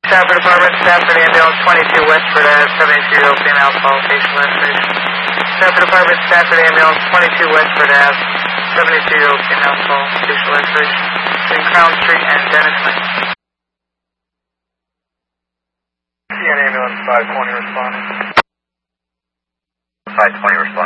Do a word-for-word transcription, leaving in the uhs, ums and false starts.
Stafford Department, Stafford Ambulance twenty-two Westford Ave, seventy-two year old female call, facial lacerations. Stafford Department, Stafford Ambulance twenty-two Westford Ave, seventy-two year old female call, facial lacerations. Between Crown Street and Dennis Lane. C N Ambulance five twenty responding. five twenty responding.